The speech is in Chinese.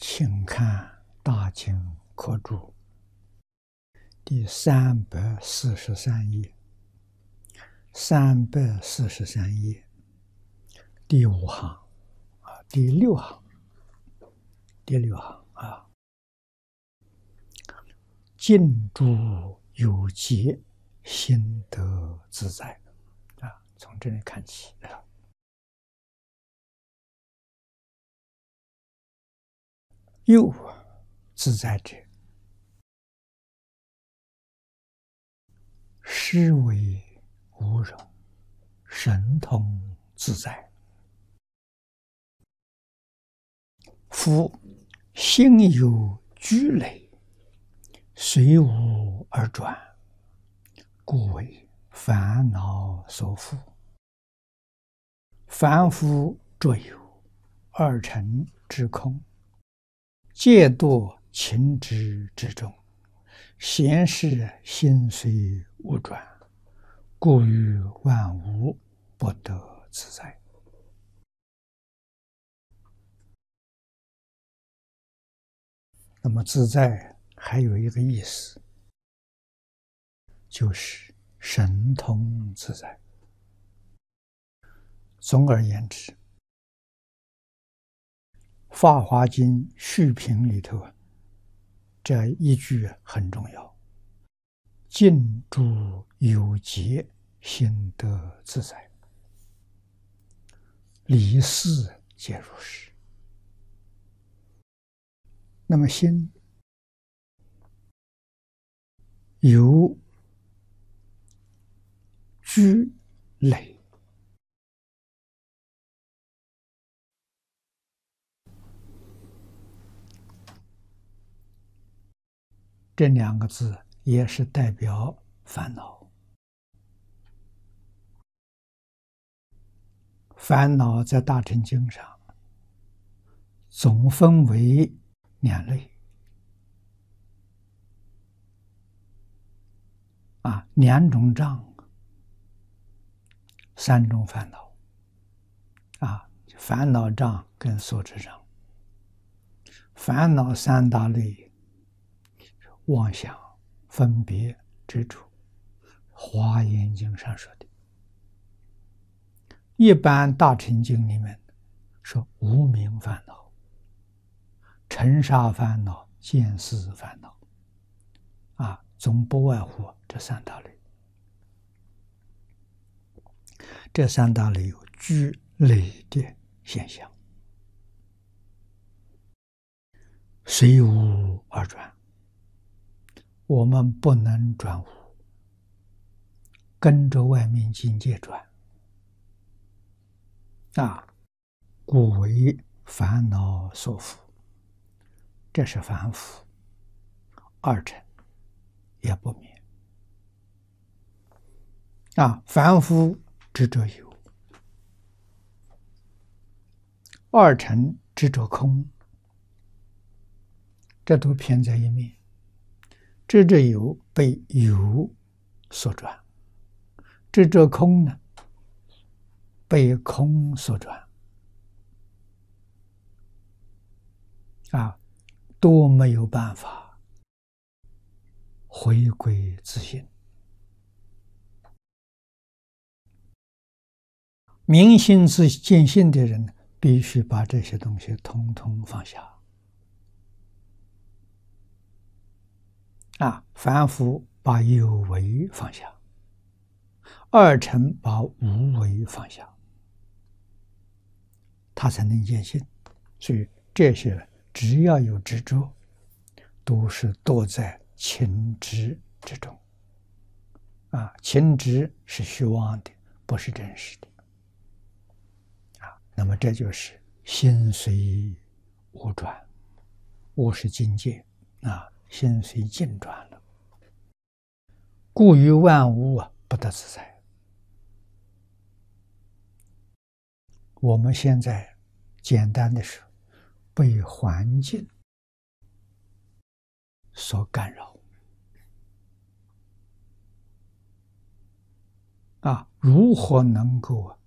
请看《大经科注》第343页，343页第5行第6行啊，尽诸有节，心得自在啊，从这里看起啊。又自在者，实为无容，神通自在。夫心有聚累，随无而转，故为烦恼所缚。凡夫着有二乘之空，皆堕情执之中，闲时心随物转，故于万物不得自在。那么自在还有一个意思，就是神通自在。总而言之，《法华经》序品里头这一句很重要：尽诸有节，心得自在。理事皆如是。那么心有聚累，这2个字也是代表烦恼。烦恼在大乘经上总分为2类2种障，3种烦恼烦恼障跟所知障。烦恼3大类：妄想、分别、执着。华严经上说的，一般大乘经里面说无明烦恼、尘沙烦恼、见思烦恼总不外乎这3大类。这3大类有聚累的现象，随无而转，我们不能转无，跟着外面境界转故为烦恼所缚。这是凡夫，二乘也不免凡夫执着有，二乘执着空，这都偏在一面。执着有被有所转，执着空呢被空所转都没有办法回归自性。明心见性的人必须把这些东西统统放下凡夫把有为放下，二乘把无为放下，他才能见性。所以这些只要有执着，都是堕在情执之中情执是虚妄的，不是真实的那么这就是心随物转，物是境界心随境转了，故于万物不得自在。我们现在简单的说，被环境所干扰如何能够